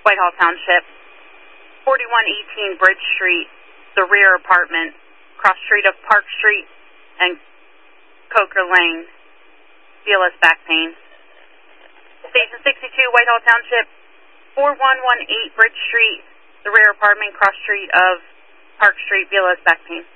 Whitehall Township, 4118 Bridge Street, the rear apartment, cross street of Park Street and Coker Lane, BLS back pain. Station 62, Whitehall Township, 4118 Bridge Street, the rear apartment, cross street of Park Street, BLS back pain.